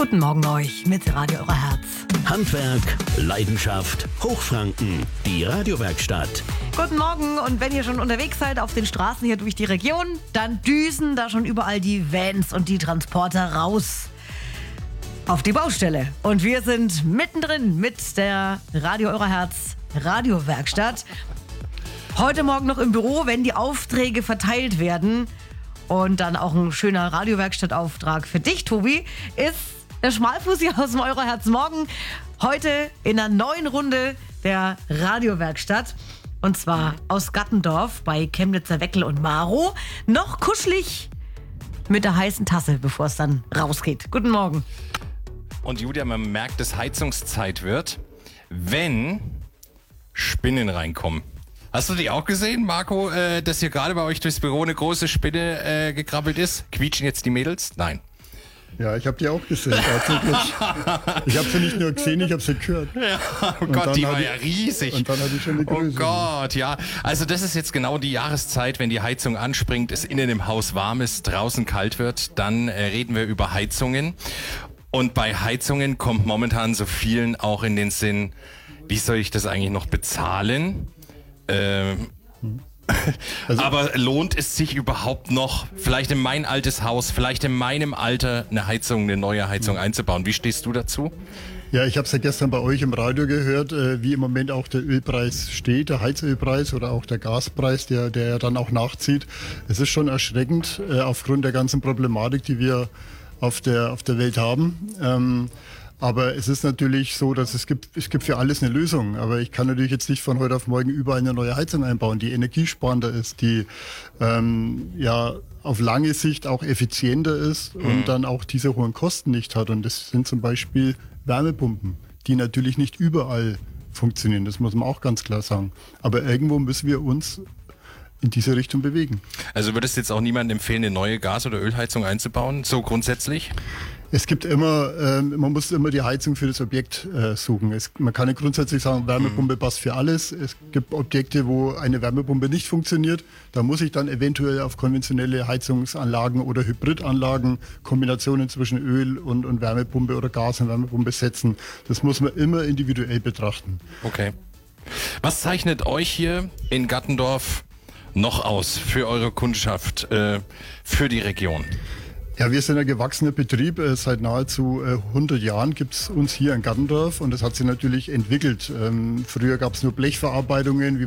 Guten Morgen euch mit Radio Euer Herz. Handwerk, Leidenschaft, Hochfranken, die Radiowerkstatt. Guten Morgen, und wenn ihr schon unterwegs seid auf den Straßen hier durch die Region, dann düsen da schon überall die Vans und die Transporter raus auf die Baustelle. Und wir sind mittendrin mit der Radio Euer Herz Radiowerkstatt. Heute Morgen noch im Büro, wenn die Aufträge verteilt werden. Und dann auch ein schöner Radiowerkstattauftrag für dich, Tobi, ist der Schmalfuß hier aus dem Euer Herz Morgen. Heute in einer neuen Runde der Radiowerkstatt. Und zwar aus Gattendorf bei Chemnitzer Weckel und Maro. Noch kuschelig mit der heißen Tasse, bevor es dann rausgeht. Guten Morgen. Und Julia, man merkt, dass Heizungszeit wird, wenn Spinnen reinkommen. Hast du die auch gesehen, Marco, dass hier gerade bei euch durchs Büro eine große Spinne gekrabbelt ist? Quietschen jetzt die Mädels? Nein. Ja, ich habe die auch gesehen, tatsächlich. Ich habe sie nicht nur gesehen, ich habe sie gehört. Ja, oh Gott, die war ja riesig. Und dann hatte ich schon eine Größe. Oh Gott, ja. Also das ist jetzt genau die Jahreszeit, wenn die Heizung anspringt, es innen im Haus warm ist, draußen kalt wird, dann reden wir über Heizungen. Und bei Heizungen kommt momentan so vielen auch in den Sinn, wie soll ich das eigentlich noch bezahlen? Aber lohnt es sich überhaupt noch, vielleicht in mein altes Haus, vielleicht in meinem Alter eine neue Heizung einzubauen? Wie stehst du dazu? Ja, ich habe es ja gestern bei euch im Radio gehört, wie im Moment auch der Ölpreis steht, der Heizölpreis oder auch der Gaspreis, der ja dann auch nachzieht. Es ist schon erschreckend aufgrund der ganzen Problematik, die wir auf der Welt haben. Aber es ist natürlich so, dass es gibt für alles eine Lösung. Aber ich kann natürlich jetzt nicht von heute auf morgen überall eine neue Heizung einbauen, die energiesparender ist, die auf lange Sicht auch effizienter ist und dann auch diese hohen Kosten nicht hat. Und das sind zum Beispiel Wärmepumpen, die natürlich nicht überall funktionieren. Das muss man auch ganz klar sagen. Aber irgendwo müssen wir uns in diese Richtung bewegen. Also würdest du jetzt auch niemandem empfehlen, eine neue Gas- oder Ölheizung einzubauen, so grundsätzlich? Es gibt immer, man muss immer die Heizung für das Objekt suchen. Man kann nicht grundsätzlich sagen, Wärmepumpe passt für alles. Es gibt Objekte, wo eine Wärmepumpe nicht funktioniert. Da muss ich dann eventuell auf konventionelle Heizungsanlagen oder Hybridanlagen, Kombinationen zwischen Öl und Wärmepumpe oder Gas und Wärmepumpe setzen. Das muss man immer individuell betrachten. Okay. Was zeichnet euch hier in Gattendorf noch aus für eure Kundschaft, für die Region? Ja, wir sind ein gewachsener Betrieb. Seit nahezu 100 Jahren gibt es uns hier in Gattendorf und das hat sich natürlich entwickelt. Früher gab es nur Blechverarbeitungen, wie